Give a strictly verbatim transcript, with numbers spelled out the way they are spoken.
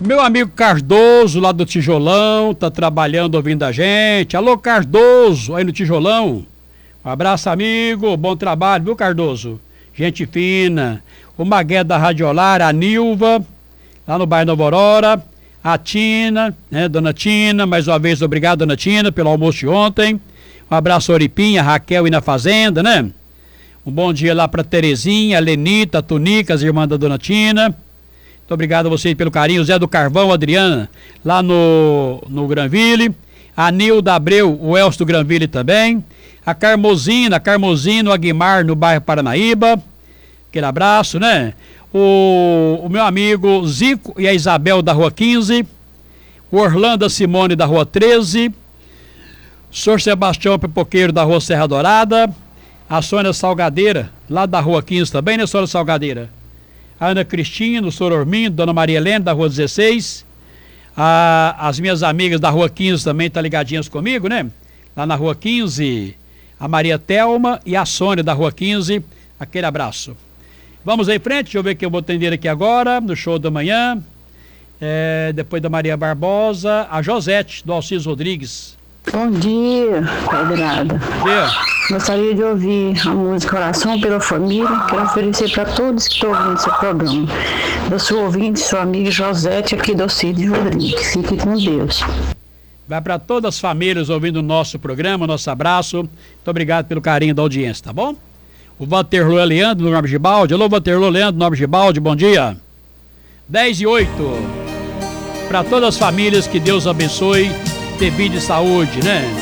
Meu amigo Cardoso, lá do Tijolão, tá trabalhando, ouvindo a gente. Alô, Cardoso, aí no Tijolão. Um abraço, amigo. Bom trabalho, viu, Cardoso? Gente fina. O Magué da Radiolar, a Nilva, lá no bairro Nova Aurora. A Tina, né, dona Tina, mais uma vez, obrigado, dona Tina, pelo almoço de ontem. Um abraço, Oripinha, Raquel e na Fazenda, né? Um bom dia lá pra Terezinha, a Lenita, a Tunica, as irmãs da dona Tina. Muito obrigado a vocês pelo carinho. Zé do Carvão, Adriana, lá no, no Granville. A Nilda Abreu, o Elcio do Granville também. A Carmosina, a Carmosino Aguimar, no bairro Paranaíba. Aquele abraço, né? O, o meu amigo Zico e a Isabel da Rua quinze. O Orlando Simone da Rua treze. O senhor Sebastião Pipoqueiro da Rua Serra Dourada. A Sônia Salgadeira, lá da Rua quinze também, né, Sônia Salgadeira? A Ana Cristina, o senhor Ormindo, Dona Maria Helena, da Rua dezesseis. A, as minhas amigas da Rua quinze também estão ligadinhas comigo, né? Lá na Rua quinze, a Maria Telma e a Sônia da Rua quinze. Aquele abraço. Vamos aí em frente, deixa eu ver que eu vou atender aqui agora, no show da manhã. É, depois da Maria Barbosa, a Josete, do Alcides Rodrigues. Bom dia, Pedrada. Bom dia. Gostaria de ouvir a música Oração pela Família. Quero oferecer para todos que estão ouvindo esse programa. Eu sou ouvinte, sou amiga Josete, aqui do Alcides Rodrigues. Fique com Deus. Vai para todas as famílias ouvindo o nosso programa, nosso abraço. Muito obrigado pelo carinho da audiência, tá bom? O Vanterlô Leandro, no Nobre Gibaldi. Alô, Vanterlô Leandro, Nobre Gibaldi, bom dia. dez e oito. Para todas as famílias, que Deus abençoe, ter vida e saúde, né?